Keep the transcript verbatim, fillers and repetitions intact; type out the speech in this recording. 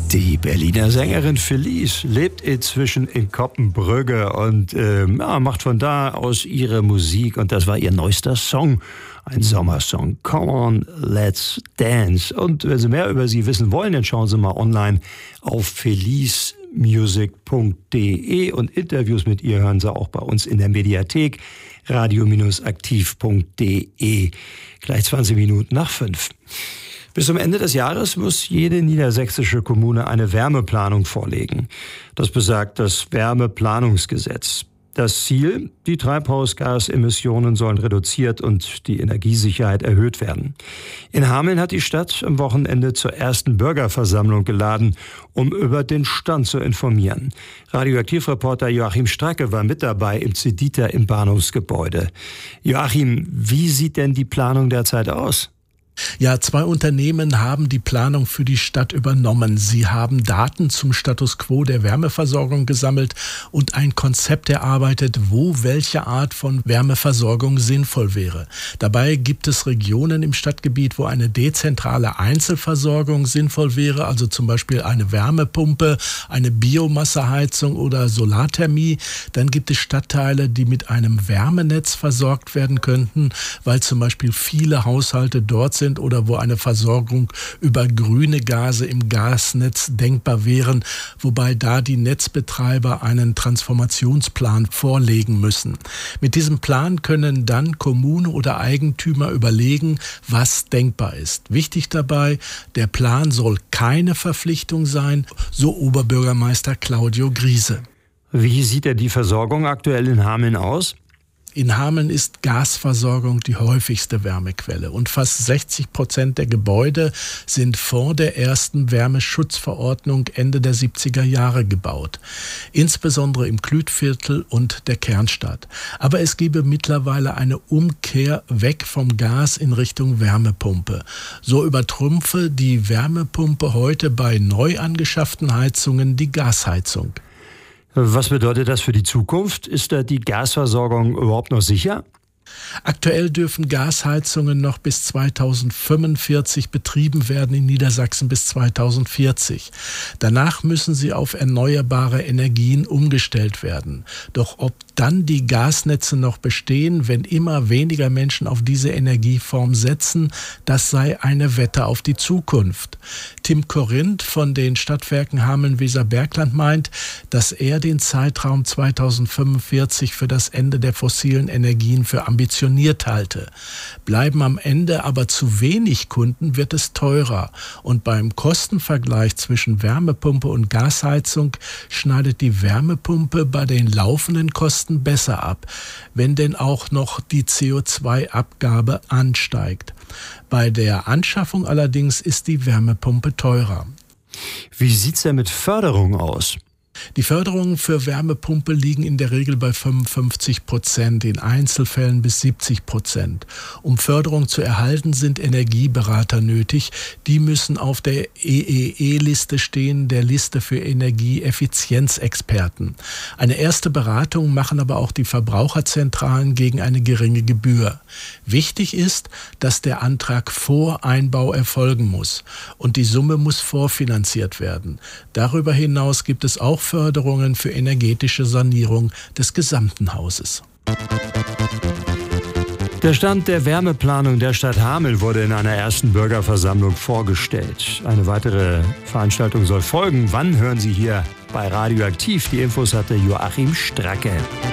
Die Berliner Sängerin Felice lebt inzwischen in Koppenbrügge und äh, ja, macht von da aus ihre Musik. Und das war ihr neuester Song, ein Sommersong. Come on, let's dance. Und wenn Sie mehr über sie wissen wollen, dann schauen Sie mal online auf felice music punkt de und Interviews mit ihr hören Sie auch bei uns in der Mediathek radio aktiv punkt de. Gleich zwanzig Minuten nach fünf. Bis zum Ende des Jahres muss jede niedersächsische Kommune eine Wärmeplanung vorlegen. Das besagt das Wärmeplanungsgesetz. Das Ziel: die Treibhausgasemissionen sollen reduziert und die Energiesicherheit erhöht werden. In Hameln hat die Stadt am Wochenende zur ersten Bürgerversammlung geladen, um über den Stand zu informieren. Radioaktivreporter Joachim Stracke war mit dabei im Zedita im Bahnhofsgebäude. Joachim, wie sieht denn die Planung derzeit aus? Ja, zwei Unternehmen haben die Planung für die Stadt übernommen. Sie haben Daten zum Status quo der Wärmeversorgung gesammelt und ein Konzept erarbeitet, wo welche Art von Wärmeversorgung sinnvoll wäre. Dabei gibt es Regionen im Stadtgebiet, wo eine dezentrale Einzelversorgung sinnvoll wäre, also zum Beispiel eine Wärmepumpe, eine Biomasseheizung oder Solarthermie. Dann gibt es Stadtteile, die mit einem Wärmenetz versorgt werden könnten, weil zum Beispiel viele Haushalte dort sind oder wo eine Versorgung über grüne Gase im Gasnetz denkbar wären, wobei da die Netzbetreiber einen Transformationsplan vorlegen müssen. Mit diesem Plan können dann Kommune oder Eigentümer überlegen, was denkbar ist. Wichtig dabei: der Plan soll keine Verpflichtung sein, so Oberbürgermeister Claudio Griese. Wie sieht denn die Versorgung aktuell in Hameln aus? In Hameln ist Gasversorgung die häufigste Wärmequelle und fast sechzig Prozent der Gebäude sind vor der ersten Wärmeschutzverordnung Ende der siebziger Jahre gebaut. Insbesondere im Klütviertel und der Kernstadt. Aber es gebe mittlerweile eine Umkehr weg vom Gas in Richtung Wärmepumpe. So übertrumpfe die Wärmepumpe heute bei neu angeschafften Heizungen die Gasheizung. Was bedeutet das für die Zukunft? Ist da die Gasversorgung überhaupt noch sicher? Aktuell dürfen Gasheizungen noch bis zweitausendfünfundvierzig betrieben werden, in Niedersachsen bis zweitausendvierzig. Danach müssen sie auf erneuerbare Energien umgestellt werden. Doch ob dann die Gasnetze noch bestehen, wenn immer weniger Menschen auf diese Energieform setzen, das sei eine Wette auf die Zukunft. Tim Korinth von den Stadtwerken Hameln-Weser-Bergland meint, dass er den Zeitraum zweitausendfünfundvierzig für das Ende der fossilen Energien für ambitioniert halte. Bleiben am Ende aber zu wenig Kunden, wird es teurer. Und beim Kostenvergleich zwischen Wärmepumpe und Gasheizung schneidet die Wärmepumpe bei den laufenden Kosten besser ab, wenn denn auch noch die C O zwei Abgabe ansteigt. Bei der Anschaffung allerdings ist die Wärmepumpe teurer. Wie sieht's denn mit Förderung aus? Die Förderungen für Wärmepumpe liegen in der Regel bei fünfundfünfzig Prozent, in Einzelfällen bis siebzig Prozent. Um Förderung zu erhalten, sind Energieberater nötig. Die müssen auf der E E E-Liste stehen, der Liste für Energieeffizienzexperten. Eine erste Beratung machen aber auch die Verbraucherzentralen gegen eine geringe Gebühr. Wichtig ist, dass der Antrag vor Einbau erfolgen muss und die Summe muss vorfinanziert werden. Darüber hinaus gibt es auch Förderungen für energetische Sanierung des gesamten Hauses. Der Stand der Wärmeplanung der Stadt Hameln wurde in einer ersten Bürgerversammlung vorgestellt. Eine weitere Veranstaltung soll folgen. Wann, hören Sie hier bei Radioaktiv. Die Infos hatte Joachim Stracke.